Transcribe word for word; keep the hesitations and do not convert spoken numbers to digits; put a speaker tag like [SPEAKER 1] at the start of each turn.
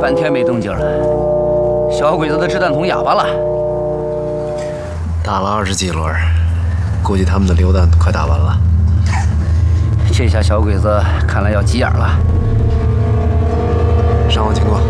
[SPEAKER 1] 半天没动静了，小鬼子的掷弹筒哑巴了。
[SPEAKER 2] 打了二十几轮，估计他们的榴弹快打完了。
[SPEAKER 1] 这下小鬼子看来要急眼了。
[SPEAKER 2] 伤亡情况。